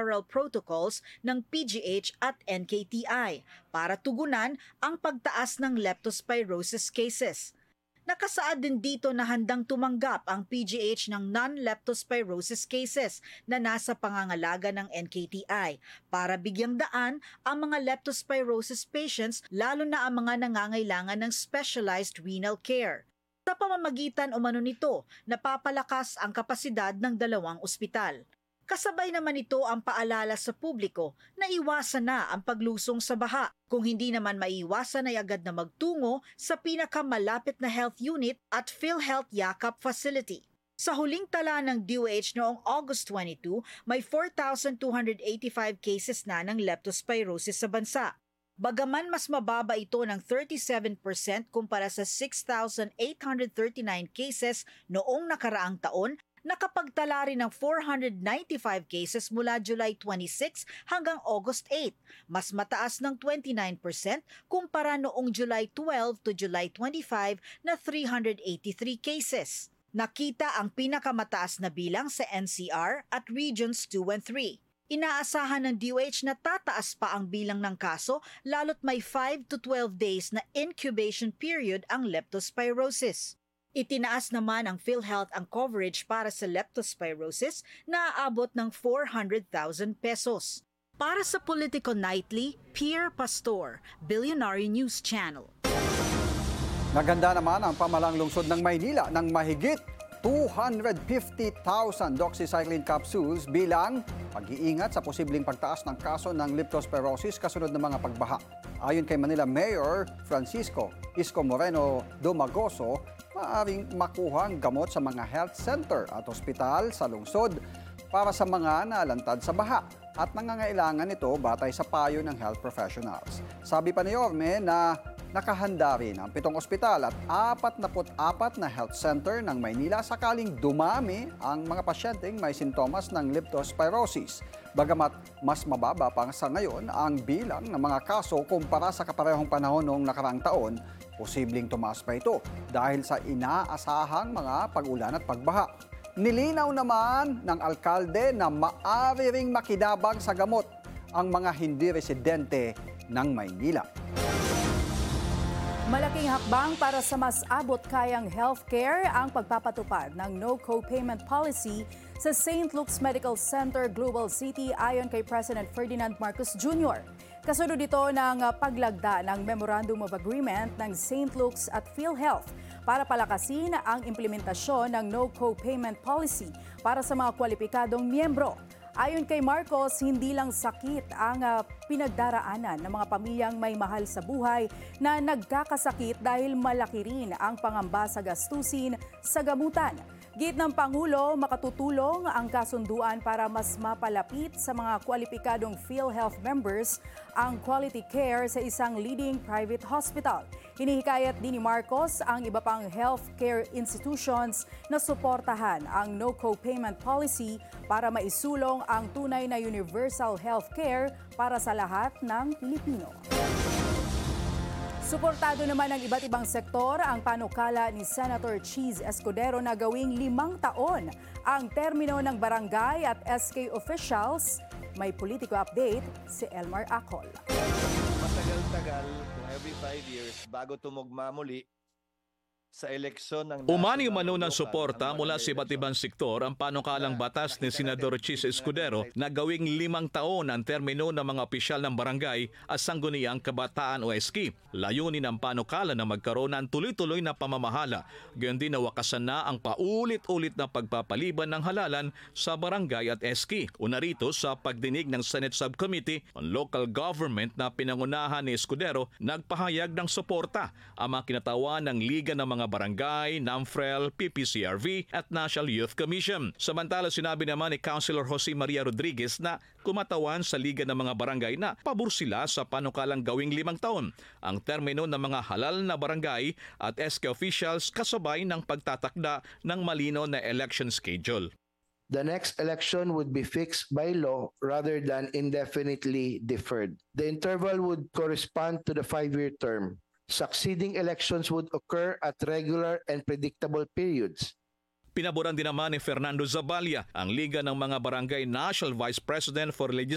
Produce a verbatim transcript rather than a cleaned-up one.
referral protocols ng P G H at N K T I para tugunan ang pagtaas ng leptospirosis cases. Nakasaad din dito na handang tumanggap ang P G H ng non-leptospirosis cases na nasa pangangalaga ng N K T I para bigyang daan ang mga leptospirosis patients, lalo na ang mga nangangailangan ng specialized renal care. Sa pamamagitan umano nito, napapalakas ang kapasidad ng dalawang ospital. Kasabay naman ito ang paalala sa publiko na iwasan na ang paglusong sa baha. Kung hindi naman maiwasan ay agad na magtungo sa pinakamalapit na health unit at PhilHealth Yakap Facility. Sa huling tala ng D O H noong August twenty-two, may four thousand two hundred eighty-five cases na ng leptospirosis sa bansa. Bagaman mas mababa ito ng thirty-seven percent kumpara sa six thousand eight hundred thirty-nine cases noong nakaraang taon, nakapagtala rin ng four hundred ninety-five cases mula July twenty-six hanggang August eight, mas mataas ng twenty-nine percent kumpara noong July twelve to July twenty-five na three hundred eighty-three cases. Nakita ang pinakamataas na bilang sa N C R at Regions two and three. Inaasahan ng D O H na tataas pa ang bilang ng kaso lalo't may five to twelve days na incubation period ang leptospirosis. Itinaas naman ang PhilHealth ang coverage para sa leptospirosis na aabot ng four hundred thousand pesos. Para sa Politico Nightly, Pierre Pastor, Billionaire News Channel. Naganda naman ang pamalang lungsod ng Maynila ng mahigit two hundred fifty thousand doxycycline capsules bilang pag-iingat sa posibleng pagtaas ng kaso ng leptospirosis kasunod ng mga pagbaha. Ayon kay Manila Mayor Francisco Isko Moreno Domagoso, maaaring makuha ang gamot sa mga health center at ospital sa lungsod para sa mga nalantad sa baha at nangangailangan ito batay sa payo ng health professionals. Sabi pa ni Yorme na nakahanda rin ang pitong ospital at apat na apat na health center ng Maynila sakaling dumami ang mga pasyenteng may sintomas ng leptospirosis. Bagamat mas mababa pa sa ngayon ang bilang ng mga kaso kumpara sa kaparehong panahon noong nakaraang taon, posibleng tumaas pa ito dahil sa inaasahang mga pag-ulan at pagbaha. Nilinaw naman ng alkalde na maaari ring makinabang sa gamot ang mga hindi residente ng Maynila. Malaking hakbang para sa mas abot-kayang healthcare ang pagpapatupad ng no co-payment policy sa Saint Luke's Medical Center Global City ayon kay President Ferdinand Marcos Junior Kasunod ito ng paglagda ng Memorandum of Agreement ng Saint Luke's at PhilHealth para palakasin ang implementasyon ng no co-payment policy para sa mga kwalipikadong miyembro. Ayon kay Marcos, hindi lang sakit ang uh, pinagdaraanan ng mga pamilyang may mahal sa buhay na nagkakasakit dahil malaki rin ang pangamba sa gastusin sa gamutan. Git ng Pangulo, makatutulong ang kasunduan para mas mapalapit sa mga kwalipikadong PhilHealth members ang quality care sa isang leading private hospital. Hinihikayat din ni Marcos ang iba pang healthcare institutions na suportahan ang no co-payment policy para maisulong ang tunay na universal healthcare para sa lahat ng Pilipino. Suportado naman ng iba't ibang sektor ang panukala ni Senator Cheese Escudero na gawing limang taon ang termino ng barangay at S K officials. May politiko update si Elmar Acol. Matagal-tagal, kung every five years, bago tumugma muli sa eleksyon ng umani umano ng suporta mula sa iba't ibang sektor ang panukalang batas ni Senador Cheese Escudero na gawing limang taon ang termino ng mga opisyal ng barangay at sangguniang kabataan o S K. Layunin ng panukala na magkaroon ng tuloy-tuloy na pamamahala. Gayon din na wakasan na ang paulit-ulit na pagpapaliban ng halalan sa barangay at S K. Una rito sa pagdinig ng Senate Subcommittee on Local Government na pinangunahan ni Escudero, nagpahayag ng suporta ang mga kinatawan ng Liga ng mga Barangay, NAMFREL, P P C R V at National Youth Commission. Samantala sinabi naman ni Councilor Jose Maria Rodriguez na kumatawan sa Liga ng mga Barangay na pabor sila sa panukalang gawing limang taon ang termino ng mga halal na barangay at S K officials kasabay ng pagtatakda ng malino na election schedule. The next election would be fixed by law rather than indefinitely deferred. The interval would correspond to the five-year term. Succeeding elections would occur at regular and predictable periods. Pinaboran din naman ni Fernando Zavalia, ang Liga ng mga Barangay National Vice President for Legislation